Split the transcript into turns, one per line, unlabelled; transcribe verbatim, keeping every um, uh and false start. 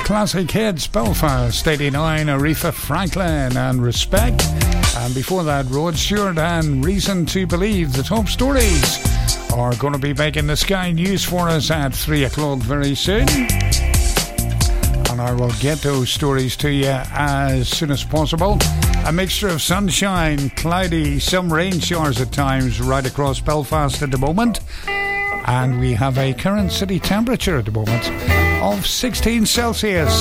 Classic Hits, Belfast, eighty-nine, Aretha Franklin and Respect. And before that, Rod Stewart and Reason to Believe. The top stories are going to be making the Sky News for us at three o'clock very soon. And I will get those stories to you as soon as possible. A mixture of sunshine, cloudy, some rain showers at times right across Belfast at the moment. And we have a current city temperature at the moment of sixteen Celsius.